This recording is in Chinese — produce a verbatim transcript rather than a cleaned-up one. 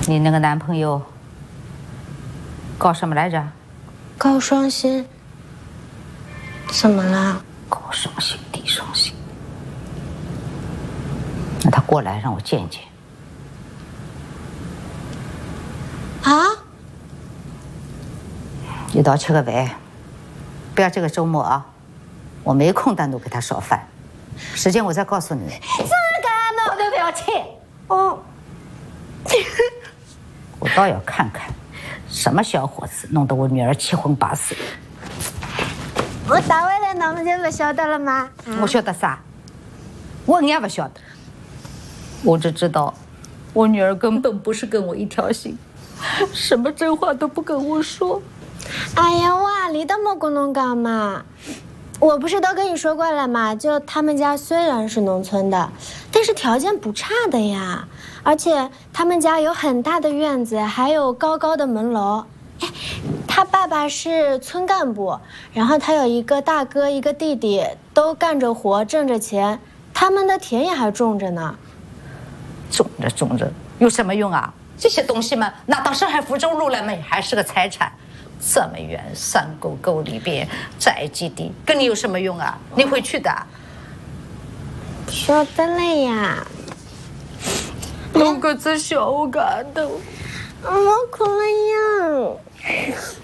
你那个男朋友搞什么来着？ 高双薪。怎么了？ 高双薪，低双薪。那他过来让我见见。 啊？ 一道吃个饭，不要这个周末啊，我没空单独给他烧饭，时间我再告诉你。 这个我都不要去。哦。 我倒要看看，什么小伙子弄得我女儿七荤八素。 我大外的那么就不晓得了吗？ 啊、我晓得啥？我也不晓得。我只知道，我女儿根本不是跟我一条心，什么真话都不跟我说。 哎呀，哇，你都没跟侬讲嘛？我不是都跟你说过了吗？就他们家虽然是农村的，但是条件不差的呀。而且他们家有很大的院子，还有高高的门楼。哎，他爸爸是村干部，然后他有一个大哥一个弟弟，都干着活挣着钱，他们的田也还种着呢。 种着种着有什么用啊？这些东西嘛，拿到上海福州路来嘛，还是个财产。这么远，山沟沟里边宅基地，跟你有什么用啊？你会去的？ 晓得了呀。 弄个子小感的， 我可能呀。